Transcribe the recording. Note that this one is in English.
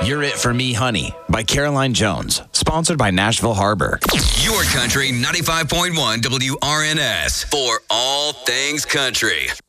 You're It For Me, Honey by Caroline Jones. Sponsored by Nashville Harbor. Your Country 95.1 WRNS for all things country.